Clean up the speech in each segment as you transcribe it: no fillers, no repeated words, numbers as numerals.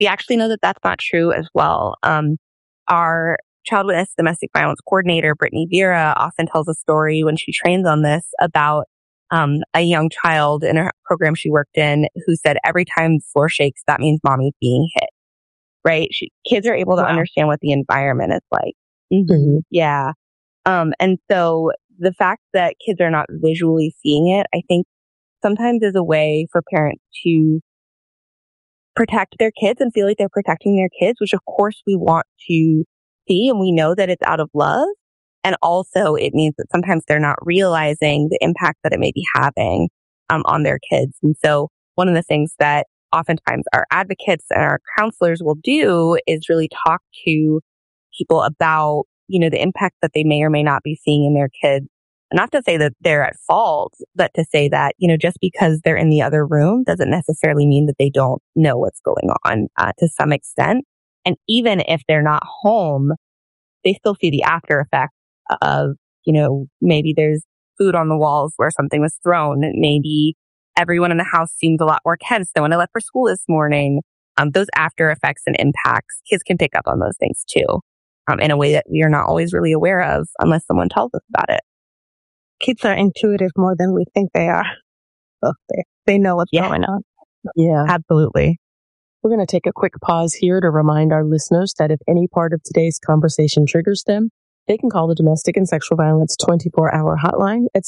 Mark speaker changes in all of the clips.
Speaker 1: we actually know that that's not true as well. Our child witness domestic violence coordinator, Brittany Vera, often tells a story when she trains on this about a young child in a program she worked in who said every time the floor shakes, that means mommy's being hit, right? Kids are able to understand what the environment is like. Mm-hmm. Yeah. And so the fact that kids are not visually seeing it, I think sometimes is a way for parents to protect their kids and feel like they're protecting their kids, which of course we want to see. And we know that it's out of love. And also it means that sometimes they're not realizing the impact that it may be having on their kids. And so one of the things that oftentimes our advocates and our counselors will do is really talk to people about, the impact that they may or may not be seeing in their kids. Not to say that they're at fault, but to say that, just because they're in the other room doesn't necessarily mean that they don't know what's going on to some extent. And even if they're not home, they still see the after effects of, maybe there's food on the walls where something was thrown. Maybe everyone in the house seems a lot more tense than when I left for school this morning. Those after effects and impacts, kids can pick up on those things too, in a way that we are not always really aware of unless someone tells us about it.
Speaker 2: Kids are intuitive more than we think they are. So they know what's going on.
Speaker 3: Yeah,
Speaker 1: absolutely.
Speaker 3: We're going to take a quick pause here to remind our listeners that if any part of today's conversation triggers them, they can call the Domestic and Sexual Violence 24-hour hotline at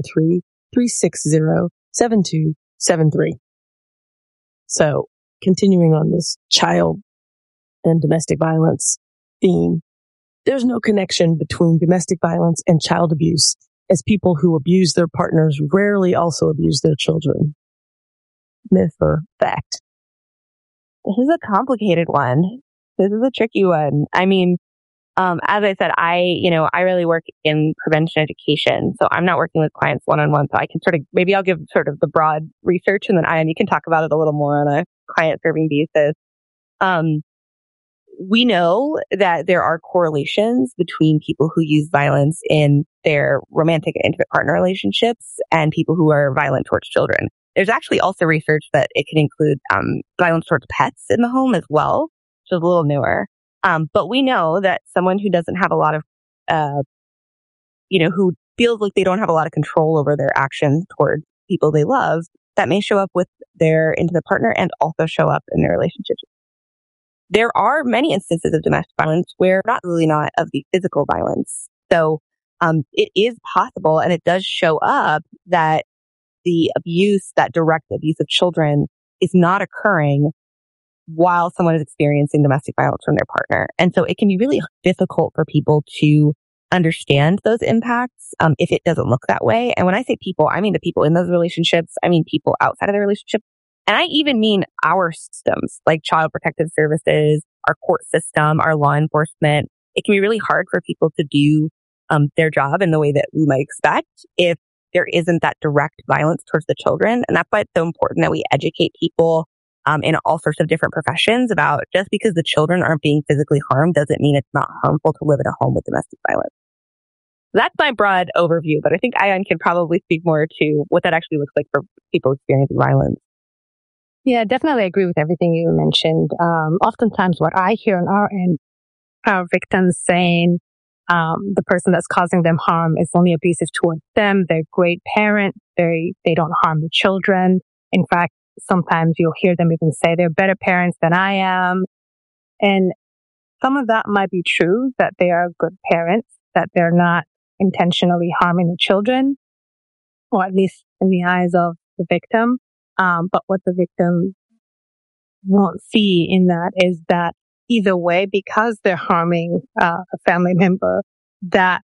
Speaker 3: 703-360-7273. So, continuing on this child and domestic violence theme, there's no connection between domestic violence and child abuse, as people who abuse their partners rarely also abuse their children. Myth or fact?
Speaker 1: This is a complicated one. This is a tricky one. I mean, as I said, I really work in prevention education. So I'm not working with clients one-on-one. So I can maybe I'll give sort of the broad research and then you can talk about it a little more on a client serving basis. We know that there are correlations between people who use violence in their romantic and intimate partner relationships and people who are violent towards children. There's actually also research that it can include violence towards pets in the home as well, which is a little newer. But we know that someone who doesn't have a lot of, who feels like they don't have a lot of control over their actions towards people they love, that may show up with their intimate partner and also show up in their relationships. There are many instances of domestic violence where not of the physical violence. So it is possible, and it does show up, that the abuse, that direct abuse of children, is not occurring while someone is experiencing domestic violence from their partner. And so it can be really difficult for people to understand those impacts if it doesn't look that way. And when I say people, I mean the people in those relationships. I mean people outside of the relationship. And I even mean our systems, like Child Protective Services, our court system, our law enforcement. It can be really hard for people to do their job in the way that we might expect if there isn't that direct violence towards the children. And that's why it's so important that we educate people in all sorts of different professions about just because the children aren't being physically harmed doesn't mean it's not harmful to live in a home with domestic violence. That's my broad overview, but I think Ayan can probably speak more to what that actually looks like for people experiencing violence.
Speaker 2: Yeah, definitely agree with everything you mentioned. Oftentimes what I hear on our end are victims saying the person that's causing them harm is only abusive towards them. They're great parents. They don't harm the children. In fact, sometimes you'll hear them even say they're better parents than I am. And some of that might be true, that they are good parents, that they're not intentionally harming the children, or at least in the eyes of the victim. But what the victim won't see in that is that either way, because they're harming a family member, that,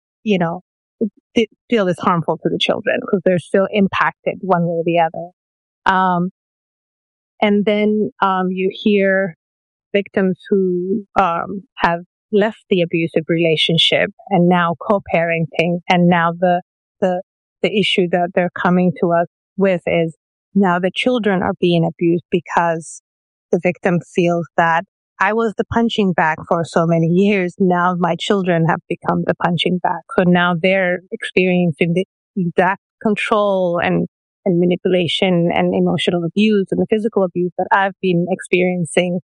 Speaker 2: it still is harmful to the children because they're still impacted one way or the other. And then you hear victims who have left the abusive relationship and now co-parenting, and now the issue that they're coming to us with is now the children are being abused because the victim feels that I was the punching bag for so many years. Now my children have become the punching bag. So now they're experiencing the exact control and manipulation and emotional abuse and the physical abuse that I've been experiencing